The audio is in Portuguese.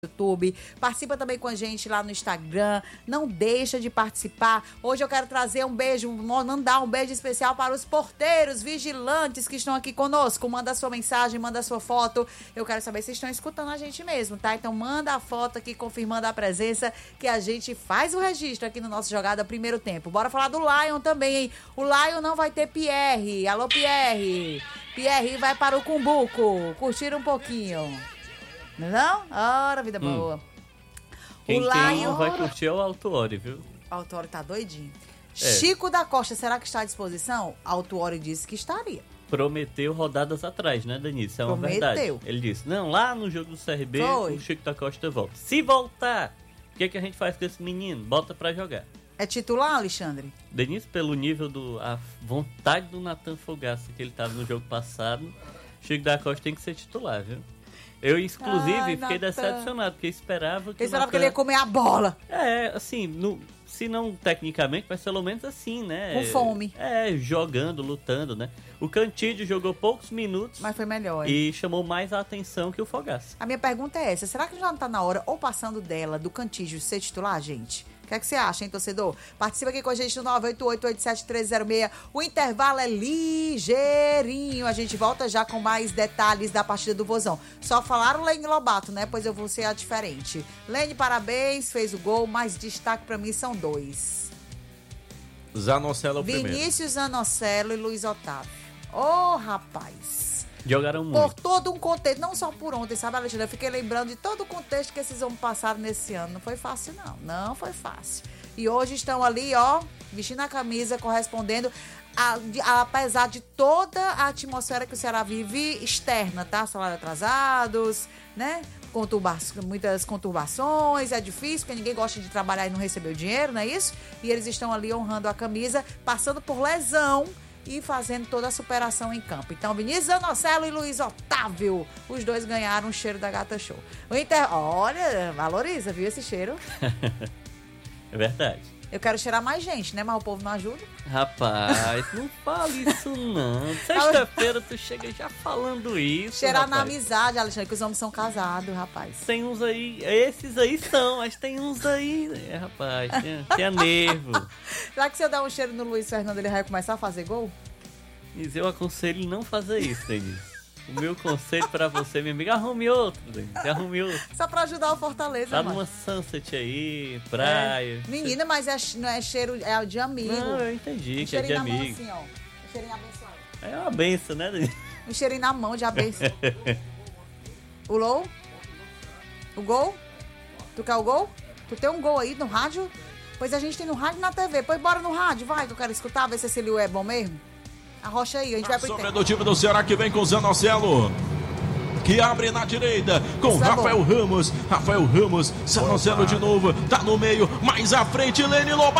YouTube, participa também com a gente lá no Instagram, não deixa de participar. Hoje eu quero trazer um beijo, mandar um beijo especial para os porteiros, vigilantes que estão aqui conosco. Manda sua mensagem, manda sua foto, eu quero saber se estão escutando a gente mesmo, tá? Então manda a foto aqui confirmando a presença, que a gente faz o registro aqui no nosso Jogada Primeiro Tempo. Bora falar do Lion também, hein? O Lion não vai ter Pierre, alô Pierre, Pierre vai para o Cumbuco, curtir um pouquinho. Não? Ora, vida boa. Quem não vai curtir é o Autuori, viu? O Autuori tá doidinho. Chico da Costa, será que está à disposição? Autuori disse que estaria. Prometeu rodadas atrás, né, Denise? Isso é uma verdade. Ele disse, não, lá no jogo do CRB, o Chico da Costa volta. Se voltar, o que a gente faz com esse menino? Bota pra jogar. É titular, Alexandre? Denise, pelo nível a vontade do Nathan Fogaça que ele tava no jogo passado, Chico da Costa tem que ser titular, viu? Eu, inclusive, fiquei decepcionado, porque esperava que... que ele ia comer a bola. Assim, se não tecnicamente, mas pelo menos assim, né? Com fome. Jogando, lutando, né? O Cantídio jogou poucos minutos. Mas foi melhor, hein? E chamou mais a atenção que o Fogaça. A minha pergunta é essa, será que já não tá na hora, ou passando dela, do Cantídio ser titular, gente? O que é que você acha, hein, torcedor? Participa aqui com a gente no 988-87306. O intervalo é ligeirinho. A gente volta já com mais detalhes da partida do Vozão. Só falaram Lene Lobato, né? Pois eu vou ser a diferente. Lene, parabéns, fez o gol, mas destaque pra mim são dois. Zanocelo o primeiro. Vinícius Zanocelo e Luiz Otávio. Ô, rapaz. Jogaram muito. Por todo um contexto, não só por ontem, sabe, Alexandre? Eu fiquei lembrando de todo o contexto que esses homens passaram nesse ano. Não foi fácil, não. Não foi fácil. E hoje estão ali, ó, vestindo a camisa, correspondendo, apesar de toda a atmosfera que o Ceará vive externa, tá? Salários atrasados, né? Muitas conturbações, é difícil, porque ninguém gosta de trabalhar e não receber o dinheiro, não é isso? E eles estão ali honrando a camisa, passando por lesão e fazendo toda a superação em campo. Então, Vinícius Zanocelo e Luiz Otávio, os dois ganharam um cheiro da Gata Show. Olha, valoriza, viu, esse cheiro? É verdade. Eu quero cheirar mais gente, né? Mas o povo não ajuda. Rapaz, não fale isso não. Sexta-feira tu chega já falando isso, cheirar rapaz. Na amizade, Alexandre, que os homens são casados, rapaz. Tem uns aí, esses aí são, mas tem uns aí, né, rapaz, tinha nervo. Será que se eu der um cheiro no Luiz Fernando, ele vai começar a fazer gol? Mas eu aconselho não fazer isso, Denise. O meu conselho pra você, minha amiga, arrume outro, Denise, arrume outro. Só pra ajudar o Fortaleza, tá mano. Numa sunset aí, praia. Menina, mas não é cheiro, é de amigo. Não, eu entendi que é de amigo. Assim, ó. Um cheirinho abençoado. É uma benção, né, Denise? Um cheirinho na mão de abenço. O low? O gol? Tu quer o gol? Tu tem um gol aí no rádio? Pois a gente tem no rádio e na TV. Pois bora no rádio, vai, que eu quero escutar, ver se esse Liu é bom mesmo. Arrocha aí, a gente vai pro tempo. Do time do Ceará que vem com o Zanocelo, que abre na direita com Rafael Ramos. Rafael Ramos, Zanocelo de novo, tá no meio, mais à frente, Lene Lobato.